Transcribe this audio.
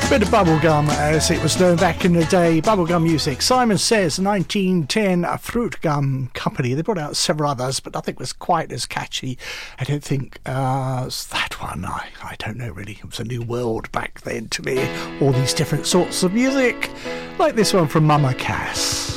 Bit of bubblegum, as it was known back in the day. Bubblegum music. Simon Says, 1910, a Fruit Gum Company. They brought out several others, but nothing was quite as catchy. I don't think that one. I don't know, really. It was a new world back then to me. All these different sorts of music. Like this one from Mama Cass.